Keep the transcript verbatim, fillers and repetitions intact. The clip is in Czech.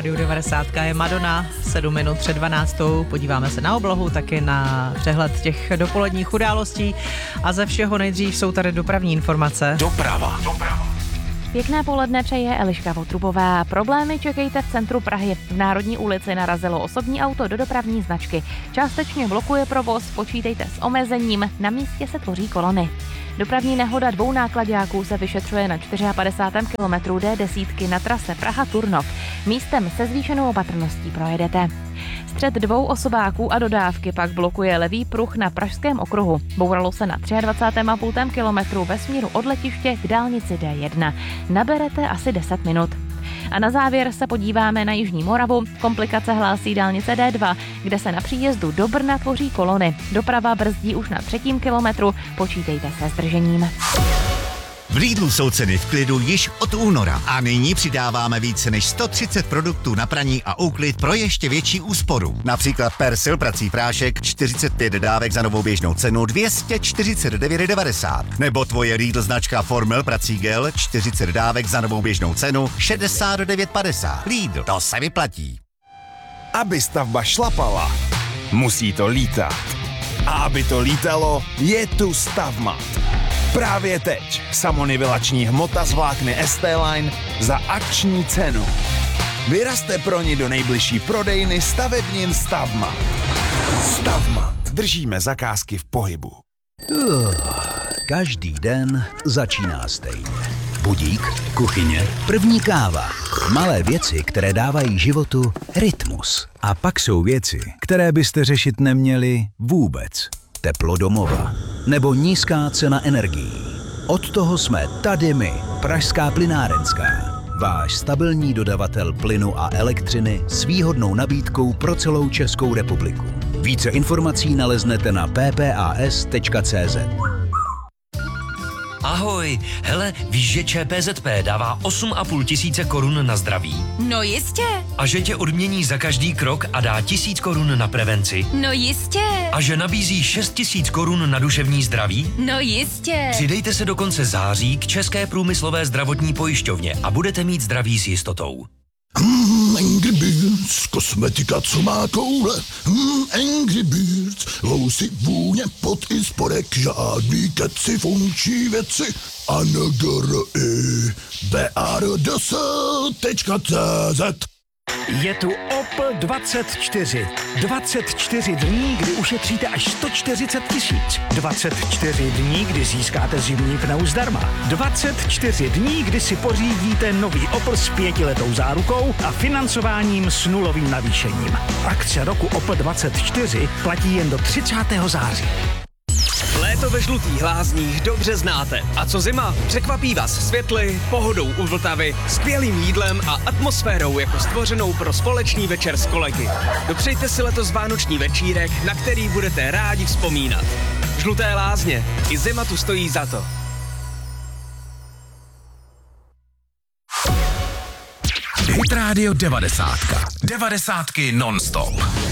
Radio devadesát je Madonna, sedm minut před dvanáctou. Podíváme se na oblohu, taky na přehled těch dopoledních událostí a ze všeho nejdřív jsou tady dopravní informace. Doprava. Doprava. Pěkné poledne přeje Eliška Votrubová. Problémy čekejte v centru Prahy. V Národní ulici narazilo osobní auto do dopravní značky. Částečně blokuje provoz, počítejte s omezením, na místě se tvoří kolony. Dopravní nehoda dvou náklaďáků se vyšetřuje na padesátém čtvrtém kilometru D desítky na trase Praha-Turnov. Místem se zvýšenou opatrností projedete. Střet dvou osobáků a dodávky pak blokuje levý pruh na Pražském okruhu. Bouralo se na dvacátém třetím a půl kilometru ve směru od letiště k dálnici D jedna. Naberete asi deset minut. A na závěr se podíváme na Jižní Moravu. Komplikace hlásí dálnice D dva, kde se na příjezdu do Brna tvoří kolony. Doprava brzdí už na třetím kilometru, počítejte se zdržením. V Lidlu jsou ceny v klidu již od února a nyní přidáváme více než sto třicet produktů na praní a úklid pro ještě větší úsporu. Například Persil prací prášek čtyřicet pět dávek za novou běžnou cenu dvě stě čtyřicet devět devadesát. Nebo tvoje Lidl značka Formel prací gel čtyřicet dávek za novou běžnou cenu šedesát devět padesát. Lidl, to se vyplatí. Aby stavba šlapala, musí to lítat. A aby to lítalo, je tu Stavmat. Právě teď samonivelační hmota z vlákny S T-Line za akční cenu. Vyrazte pro ní do nejbližší prodejny stavebnin Stavmat. Stavmat. Držíme zakázky v pohybu. Uh, každý den začíná stejně. Budík, kuchyně, první káva. Malé věci, které dávají životu rytmus. A pak jsou věci, které byste řešit neměli vůbec. Teplo domova nebo nízká cena energií. Od toho jsme tady my, Pražská plynárenská. Váš stabilní dodavatel plynu a elektřiny s výhodnou nabídkou pro celou Českou republiku. Více informací naleznete na p p a s tečka c z. Ahoj, hele, víš, že Č P Z P dává osm a půl tisíce korun na zdraví? No jistě. A že tě odmění za každý krok a dá tisíc korun na prevenci? No jistě. A že nabízí šest tisíc korun na duševní zdraví? No jistě. Přidejte se do konce září k České průmyslové zdravotní pojišťovně a budete mít zdraví s jistotou. Mm, Angry Birds, kosmetika, co má koule. Mm, Angry Birds, housy, vůně, pot i spodek, žádný keci, funkční věci. A N G R I B A R D S tečka C Z. Je tu Opel dvacet čtyři. dvacet čtyři dní, kdy ušetříte až sto čtyřicet tisíc. dvacet čtyři dní, kdy získáte zimní pneu zdarma. dvacet čtyři dní, kdy si pořídíte nový Opel s pětiletou zárukou a financováním s nulovým navýšením. Akce roku Opel dvacet čtyři platí jen do třicátého září. Léto ve Žlutých Lázních dobře znáte. A co zima? Překvapí vás světly, pohodou u Vltavy, skvělým jídlem a atmosférou jako stvořenou pro společný večer s kolegy. Dopřejte si letos vánoční večírek, na který budete rádi vzpomínat. Žluté Lázně. I zima tu stojí za to. Hit Radio devadesát. Devadesátky non-stop.